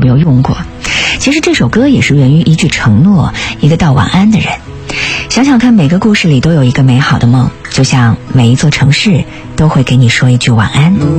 没有用过。其实这首歌也是源于一句承诺，一个道晚安的人。想想看，每个故事里都有一个美好的梦，就像每一座城市都会给你说一句晚安。